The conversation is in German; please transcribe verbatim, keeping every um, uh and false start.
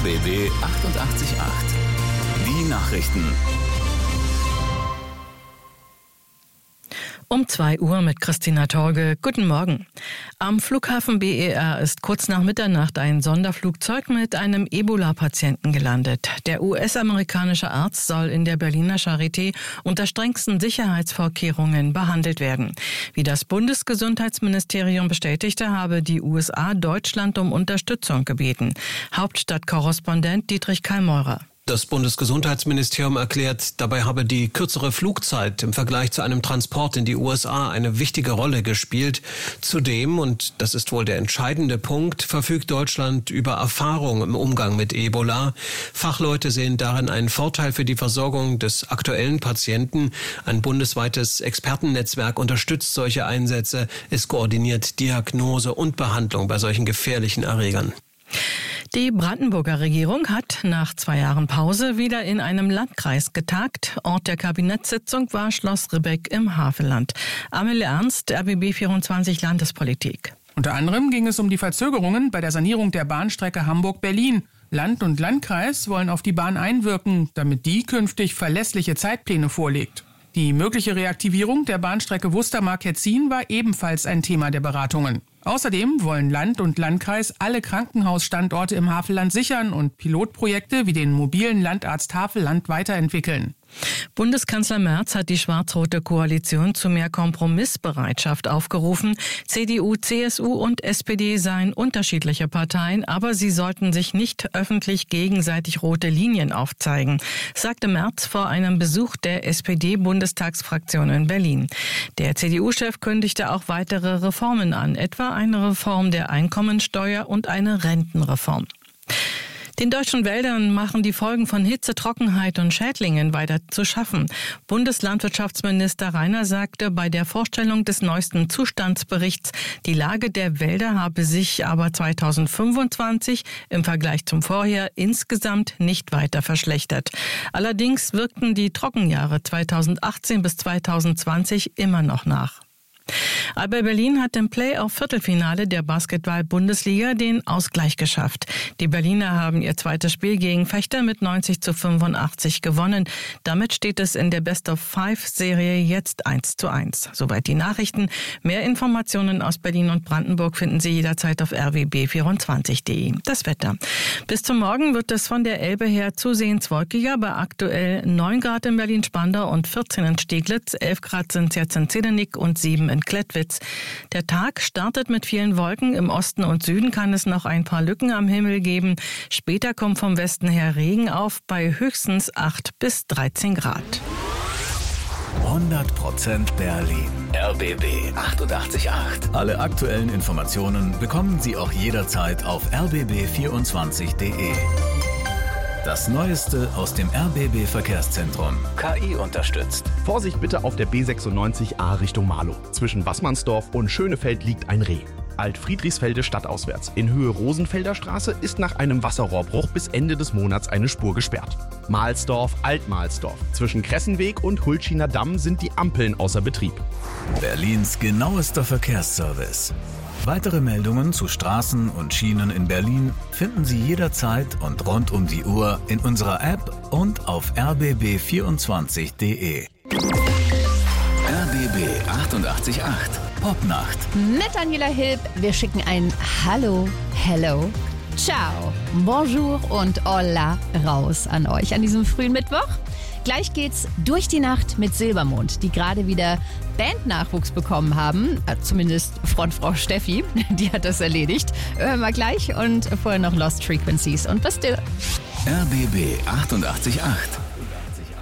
R B B achtundachtzig Komma acht. Die Nachrichten. Um zwei Uhr mit Christina Torge. Guten Morgen. Am Flughafen B E R ist kurz nach Mitternacht ein Sonderflugzeug mit einem Ebola-Patienten gelandet. Der U S-amerikanische Arzt soll in der Berliner Charité unter strengsten Sicherheitsvorkehrungen behandelt werden. Wie das Bundesgesundheitsministerium bestätigte, habe die U S A Deutschland um Unterstützung gebeten. Hauptstadtkorrespondent Dietrich Kallmeurer. Das Bundesgesundheitsministerium erklärt, dabei habe die kürzere Flugzeit im Vergleich zu einem Transport in die U S A eine wichtige Rolle gespielt. Zudem, und das ist wohl der entscheidende Punkt, verfügt Deutschland über Erfahrung im Umgang mit Ebola. Fachleute sehen darin einen Vorteil für die Versorgung des aktuellen Patienten. Ein bundesweites Expertennetzwerk unterstützt solche Einsätze. Es koordiniert Diagnose und Behandlung bei solchen gefährlichen Erregern. Die Brandenburger Regierung hat nach zwei Jahren Pause wieder in einem Landkreis getagt. Ort der Kabinettssitzung war Schloss Ribbeck im Havelland. Amelie Ernst, R B B vierundzwanzig Landespolitik. Unter anderem ging es um die Verzögerungen bei der Sanierung der Bahnstrecke Hamburg-Berlin. Land und Landkreis wollen auf die Bahn einwirken, damit die künftig verlässliche Zeitpläne vorlegt. Die mögliche Reaktivierung der Bahnstrecke Wustermark-Ketzin war ebenfalls ein Thema der Beratungen. Außerdem wollen Land und Landkreis alle Krankenhausstandorte im Havelland sichern und Pilotprojekte wie den mobilen Landarzt Havelland weiterentwickeln. Bundeskanzler Merz hat die schwarz-rote Koalition zu mehr Kompromissbereitschaft aufgerufen. C D U, C S U und S P D seien unterschiedliche Parteien, aber sie sollten sich nicht öffentlich gegenseitig rote Linien aufzeigen, sagte Merz vor einem Besuch der S P D-Bundestagsfraktion in Berlin. Der C D U-Chef kündigte auch weitere Reformen an, etwa eine Reform der Einkommensteuer und eine Rentenreform. Den deutschen Wäldern machen die Folgen von Hitze, Trockenheit und Schädlingen weiter zu schaffen. Bundeslandwirtschaftsminister Rainer sagte bei der Vorstellung des neuesten Zustandsberichts, die Lage der Wälder habe sich aber zweitausendfünfundzwanzig im Vergleich zum Vorjahr insgesamt nicht weiter verschlechtert. Allerdings wirkten die Trockenjahre zweitausendachtzehn bis zweitausendzwanzig immer noch nach. Alba Berlin hat im Play-off-Viertelfinale der Basketball-Bundesliga den Ausgleich geschafft. Die Berliner haben ihr zweites Spiel gegen Vechta mit neunzig zu fünfundachtzig gewonnen. Damit steht es in der Best-of-Five-Serie jetzt eins zu eins. Soweit die Nachrichten. Mehr Informationen aus Berlin und Brandenburg finden Sie jederzeit auf r w b vierundzwanzig punkt de. Das Wetter. Bis zum Morgen wird es von der Elbe her zusehends wolkiger, bei aktuell neun Grad in Berlin-Spandau und vierzehn in Steglitz, elf Grad sind es jetzt in Zedernick und sieben in Klettwitz. Der Tag startet mit vielen Wolken. Im Osten und Süden kann es noch ein paar Lücken am Himmel geben. Später kommt vom Westen her Regen auf bei höchstens acht bis dreizehn Grad. hundert Prozent Berlin. R B B achtundachtzig Komma acht. Alle aktuellen Informationen bekommen Sie auch jederzeit auf r b b vierundzwanzig punkt de. Das Neueste aus dem R B B-Verkehrszentrum. K I unterstützt. Vorsicht bitte auf der B sechsundneunzig A Richtung Marlow. Zwischen Wassmannsdorf und Schönefeld liegt ein Reh. Alt-Friedrichsfelde stadtauswärts. In Höhe Rosenfelder Straße ist nach einem Wasserrohrbruch bis Ende des Monats eine Spur gesperrt. Mahlsdorf, Altmahlsdorf. Zwischen Kressenweg und Hultschiner Damm sind die Ampeln außer Betrieb. Berlins genauester Verkehrsservice. Weitere Meldungen zu Straßen und Schienen in Berlin finden Sie jederzeit und rund um die Uhr in unserer App und auf r b b vierundzwanzig punkt de. R B B achtundachtzig Komma acht. Popnacht. Mit Daniela Hilb. Wir schicken ein Hallo, Hello, Ciao, Bonjour und Hola raus an euch an diesem frühen Mittwoch. Gleich geht's durch die Nacht mit Silbermond, die gerade wieder Bandnachwuchs bekommen haben. Zumindest Frontfrau Steffi, die hat das erledigt. Hören wir gleich und vorher noch Lost Frequencies und Bastille. R B B achtundachtzig Komma acht.